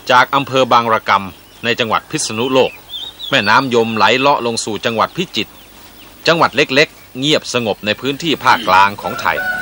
จากอำเภอบางระกำในจังหวัดพิษณุโลกแม่น้ำยมไหลเลาะลงสู่จังหวัดพิจิตรจังหวัดเล็กๆเงียบสงบในพื้นที่ภาคกลางของไทย